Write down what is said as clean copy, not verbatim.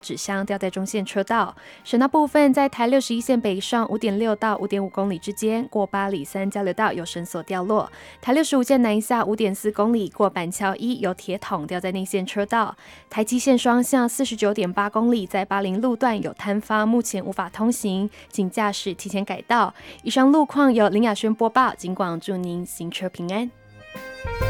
纸箱掉在中线车道。省道部分，在台61线北上 5.6 到 5.5 公里之间，过八里3交流道有绳索掉落；台65线南下 5.4 公里，过板桥1有铁桶掉在内线车道；台7线双向 49.8 公里，在巴林路段有坍方，目前无法通行，请驾驶提前改道。以上路况由林雅轩播报，警广祝您行车平安。